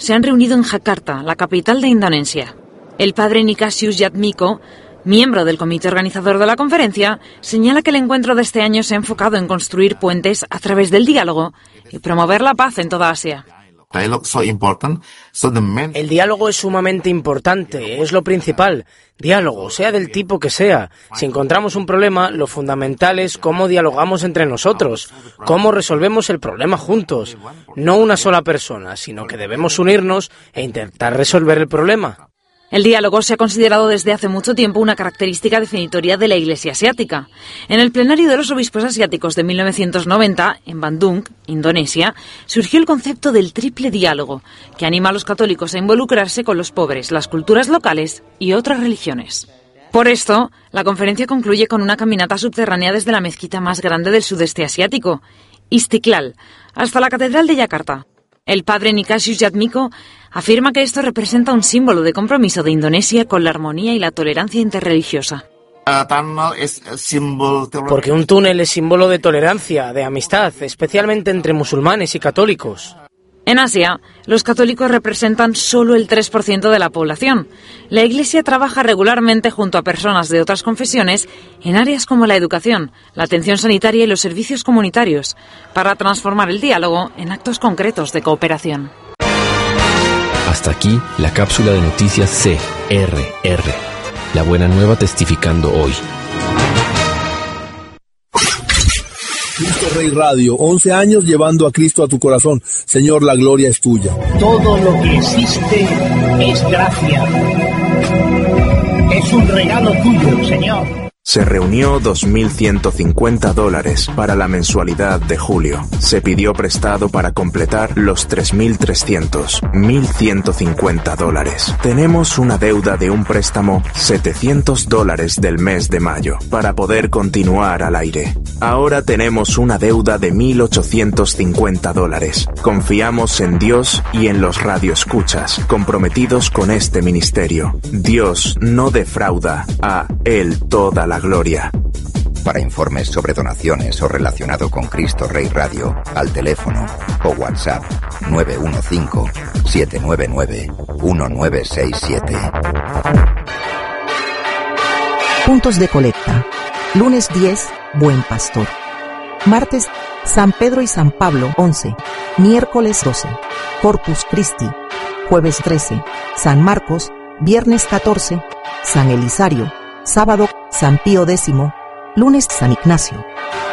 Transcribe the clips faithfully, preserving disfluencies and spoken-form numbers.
se han reunido en Jakarta, la capital de Indonesia. El padre Nicasius Jatmiko, miembro del comité organizador de la conferencia, señala que el encuentro de este año se ha enfocado en construir puentes a través del diálogo y promover la paz en toda Asia. El diálogo es sumamente importante, es lo principal. Diálogo, sea del tipo que sea. Si encontramos un problema, lo fundamental es cómo dialogamos entre nosotros, cómo resolvemos el problema juntos. No una sola persona, sino que debemos unirnos e intentar resolver el problema. El diálogo se ha considerado desde hace mucho tiempo una característica definitoria de la Iglesia asiática. En el plenario de los obispos asiáticos de mil novecientos noventa, en Bandung, Indonesia, surgió el concepto del triple diálogo, que anima a los católicos a involucrarse con los pobres, las culturas locales y otras religiones. Por esto, la conferencia concluye con una caminata subterránea desde la mezquita más grande del sudeste asiático, Istiklal, hasta la Catedral de Yakarta. El padre Nicasius Jatmiko afirma que esto representa un símbolo de compromiso de Indonesia con la armonía y la tolerancia interreligiosa. Porque un túnel es símbolo de tolerancia, de amistad, especialmente entre musulmanes y católicos. En Asia, los católicos representan solo el tres por ciento de la población. La Iglesia trabaja regularmente junto a personas de otras confesiones en áreas como la educación, la atención sanitaria y los servicios comunitarios, para transformar el diálogo en actos concretos de cooperación. Hasta aquí la cápsula de noticias C R R. La buena nueva testificando hoy. Cristo Rey Radio, once años llevando a Cristo a tu corazón. Señor, la gloria es tuya. Todo lo que existe es gracia. Es un regalo tuyo, Señor. Se reunió dos mil ciento cincuenta dólares para la mensualidad de julio. Se pidió prestado para completar los tres mil trescientos, mil ciento cincuenta dólares. Tenemos una deuda de un préstamo setecientos dólares del mes de mayo para poder continuar al aire. Ahora tenemos una deuda de mil ochocientos cincuenta dólares. Confiamos en Dios y en los radioescuchas comprometidos con este ministerio. Dios no defrauda, a Él toda la gloria. Para informes sobre donaciones o relacionado con Cristo Rey Radio, al teléfono o WhatsApp nueve uno cinco, siete nueve nueve, uno nueve seis siete. Puntos de colecta. Lunes diez, Buen Pastor. Martes, San Pedro y San Pablo, once. Miércoles doce, Corpus Christi. Jueves trece, San Marcos. Viernes catorce, San Elisario. Sábado, San Pío X. Lunes, San Ignacio.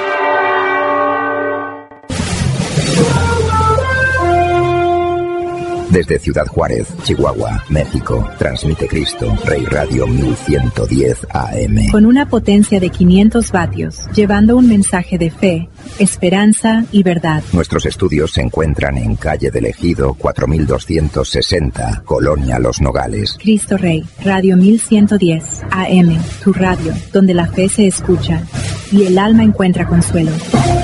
Desde Ciudad Juárez, Chihuahua, México, transmite Cristo Rey Radio mil ciento diez A M. Con una potencia de quinientos vatios, llevando un mensaje de fe, esperanza y verdad. Nuestros estudios se encuentran en calle del Ejido cuatro mil doscientos sesenta, Colonia Los Nogales. Cristo Rey, Radio mil ciento diez A M, tu radio, donde la fe se escucha y el alma encuentra consuelo.